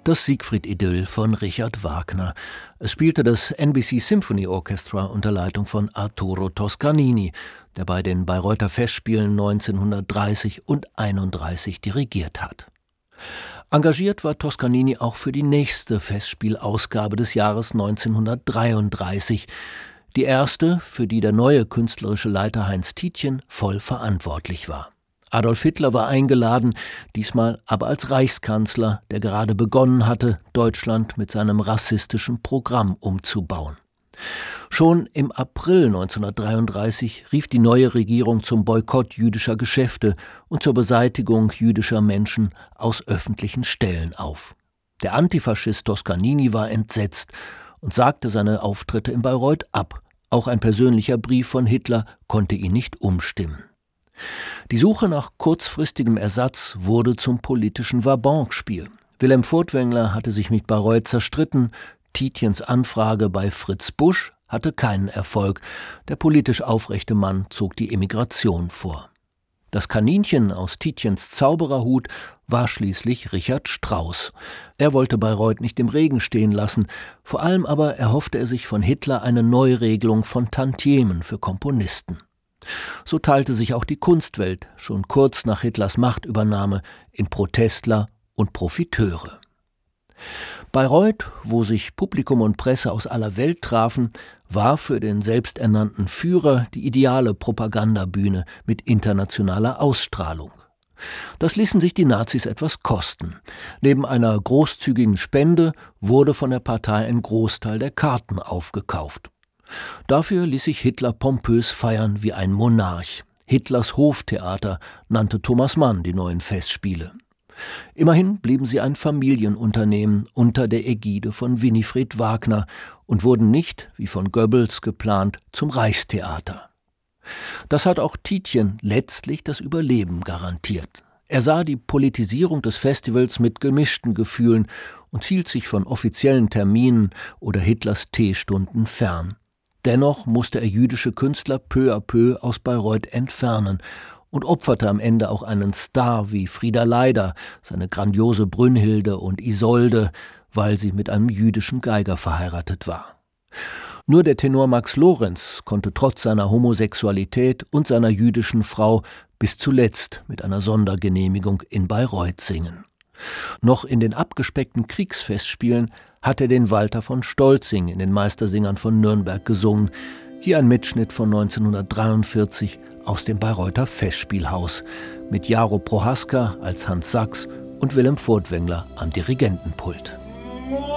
Das Siegfried-Idyll von Richard Wagner. Es spielte das NBC Symphony Orchestra unter Leitung von Arturo Toscanini, der bei den Bayreuther Festspielen 1930 und 1931 dirigiert hat. Engagiert war Toscanini auch für die nächste Festspielausgabe des Jahres 1933, die erste, für die der neue künstlerische Leiter Heinz Tietjen voll verantwortlich war. Adolf Hitler war eingeladen, diesmal aber als Reichskanzler, der gerade begonnen hatte, Deutschland mit seinem rassistischen Programm umzubauen. Schon im April 1933 rief die neue Regierung zum Boykott jüdischer Geschäfte und zur Beseitigung jüdischer Menschen aus öffentlichen Stellen auf. Der Antifaschist Toscanini war entsetzt und sagte seine Auftritte in Bayreuth ab. Auch ein persönlicher Brief von Hitler konnte ihn nicht umstimmen. Die Suche nach kurzfristigem Ersatz wurde zum politischen Vabanque-Spiel. Wilhelm Furtwängler hatte sich mit Bayreuth zerstritten, Tietjens Anfrage bei Fritz Busch hatte keinen Erfolg, der politisch aufrechte Mann zog die Emigration vor. Das Kaninchen aus Tietjens Zaubererhut war schließlich Richard Strauss. Er wollte Bayreuth nicht im Regen stehen lassen, vor allem aber erhoffte er sich von Hitler eine Neuregelung von Tantiemen für Komponisten. So teilte sich auch die Kunstwelt schon kurz nach Hitlers Machtübernahme in Protestler und Profiteure. Bayreuth, wo sich Publikum und Presse aus aller Welt trafen, war für den selbsternannten Führer die ideale Propagandabühne mit internationaler Ausstrahlung. Das ließen sich die Nazis etwas kosten. Neben einer großzügigen Spende wurde von der Partei ein Großteil der Karten aufgekauft. Dafür ließ sich Hitler pompös feiern wie ein Monarch. Hitlers Hoftheater nannte Thomas Mann die neuen Festspiele. Immerhin blieben sie ein Familienunternehmen unter der Ägide von Winifred Wagner und wurden nicht, wie von Goebbels geplant, zum Reichstheater. Das hat auch Tietjen letztlich das Überleben garantiert. Er sah die Politisierung des Festivals mit gemischten Gefühlen und hielt sich von offiziellen Terminen oder Hitlers Teestunden fern. Dennoch musste er jüdische Künstler peu à peu aus Bayreuth entfernen und opferte am Ende auch einen Star wie Frieda Leider, seine grandiose Brünnhilde und Isolde, weil sie mit einem jüdischen Geiger verheiratet war. Nur der Tenor Max Lorenz konnte trotz seiner Homosexualität und seiner jüdischen Frau bis zuletzt mit einer Sondergenehmigung in Bayreuth singen. Noch in den abgespeckten Kriegsfestspielen hat er den Walter von Stolzing in den Meistersingern von Nürnberg gesungen. Hier ein Mitschnitt von 1943 aus dem Bayreuther Festspielhaus mit Jaro Prohaska als Hans Sachs und Wilhelm Furtwängler am Dirigentenpult.